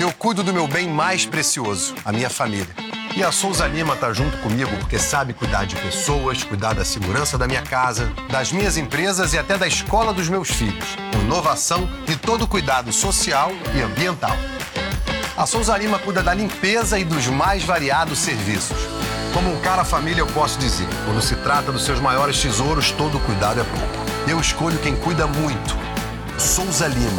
Eu cuido do meu bem mais precioso, a minha família. E a Souza Lima tá junto comigo porque sabe cuidar de pessoas, cuidar da segurança da minha casa, das minhas empresas e até da escola dos meus filhos. Com inovação e todo cuidado social e ambiental. A Souza Lima cuida da limpeza e dos mais variados serviços. Como um cara família, eu posso dizer, quando se trata dos seus maiores tesouros, todo cuidado é pouco. Eu escolho quem cuida muito. Souza Lima.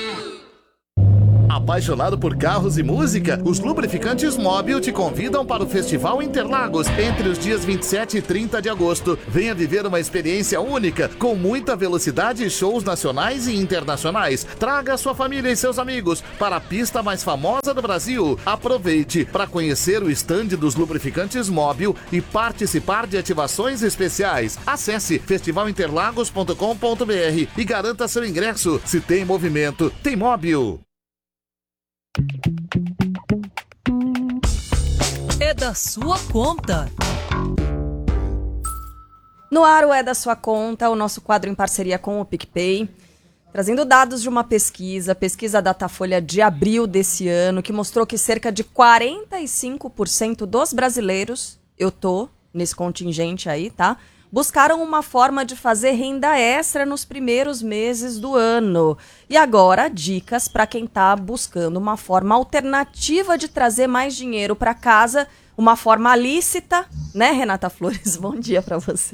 Apaixonado por carros e música? Os Lubrificantes Móbil te convidam para o Festival Interlagos entre os dias 27 e 30 de agosto. Venha viver uma experiência única, com muita velocidade e shows nacionais e internacionais. Traga sua família e seus amigos para a pista mais famosa do Brasil. Aproveite para conhecer o estande dos Lubrificantes Móbil e participar de ativações especiais. Acesse festivalinterlagos.com.br e garanta seu ingresso. Se tem movimento, tem Móbil. É da sua conta. No ar o É da Sua Conta, o nosso quadro em parceria com o PicPay, trazendo dados de uma pesquisa Datafolha de abril desse ano, que mostrou que cerca de 45% dos brasileiros, eu tô nesse contingente aí, tá? Buscaram uma forma de fazer renda extra nos primeiros meses do ano. E agora, dicas para quem está buscando uma forma alternativa de trazer mais dinheiro para casa, uma forma lícita, né, Renata Flores? Bom dia para você.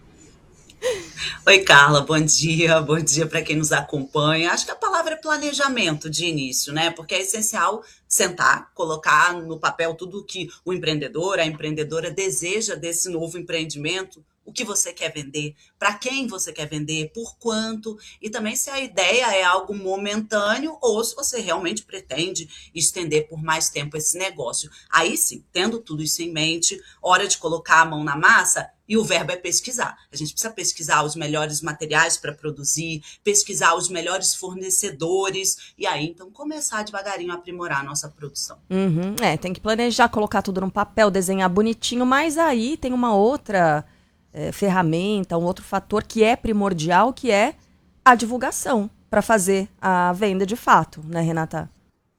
Oi, Carla, bom dia para quem nos acompanha. Acho que a palavra é planejamento de início, né? Porque é essencial sentar, colocar no papel tudo o que o empreendedor, a empreendedora deseja desse novo empreendimento. O que você quer vender, para quem você quer vender, por quanto, e também se a ideia é algo momentâneo ou se você realmente pretende estender por mais tempo esse negócio. Aí sim, tendo tudo isso em mente, hora de colocar a mão na massa. E o verbo é pesquisar. A gente precisa pesquisar os melhores materiais para produzir, pesquisar os melhores fornecedores e aí, então, começar devagarinho a aprimorar a nossa produção. Tem que planejar, colocar tudo no papel, desenhar bonitinho, mas aí tem uma outra ferramenta, um outro fator que é primordial, que é a divulgação para fazer a venda de fato, né, Renata?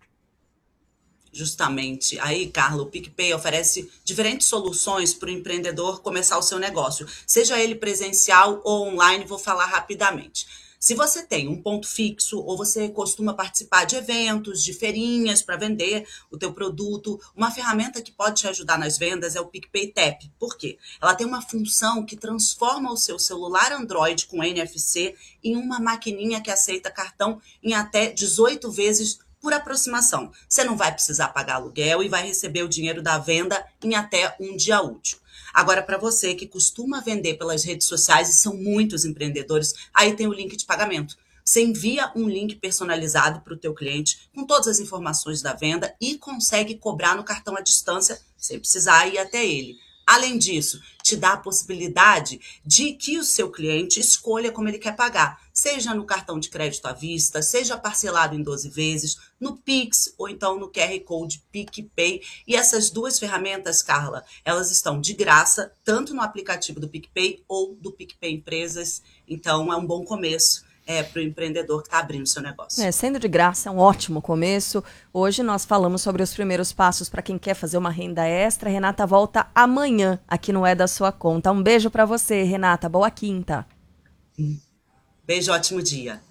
Justamente. Aí, Carla, o PicPay oferece diferentes soluções para o empreendedor começar o seu negócio. Seja ele presencial ou online, vou falar rapidamente. Se você tem um ponto fixo ou você costuma participar de eventos, de feirinhas para vender o teu produto, uma ferramenta que pode te ajudar nas vendas é o PicPay Tap. Por quê? Ela tem uma função que transforma o seu celular Android com NFC em uma maquininha que aceita cartão em até 18 vezes por aproximação. Você não vai precisar pagar aluguel e vai receber o dinheiro da venda em até um dia útil. Agora, para você que costuma vender pelas redes sociais, e são muitos empreendedores, aí tem o link de pagamento. Você envia um link personalizado para o teu cliente com todas as informações da venda e consegue cobrar no cartão à distância sem precisar ir até ele. Além disso, te dá a possibilidade de que o seu cliente escolha como ele quer pagar, seja no cartão de crédito à vista, seja parcelado em 12 vezes, no Pix ou então no QR Code PicPay. E essas duas ferramentas, Carla, elas estão de graça, tanto no aplicativo do PicPay ou do PicPay Empresas. Então, é um bom começo para o empreendedor que está abrindo seu negócio. Sendo de graça, é um ótimo começo. Hoje nós falamos sobre os primeiros passos para quem quer fazer uma renda extra. Renata volta amanhã aqui no É da Sua Conta. Um beijo para você, Renata. Boa quinta. Beijo, ótimo dia.